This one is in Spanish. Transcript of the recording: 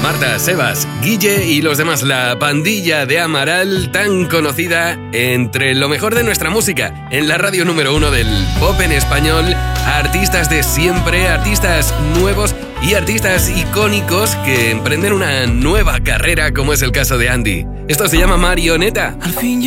Marta, Sebas, Guille y los demás, la pandilla de Amaral, tan conocida entre lo mejor de nuestra música, en la radio número 1 del pop en español, artistas de siempre, artistas nuevos y artistas icónicos que emprenden una nueva carrera, como es el caso de Andy. Esto se llama Marioneta. Al fin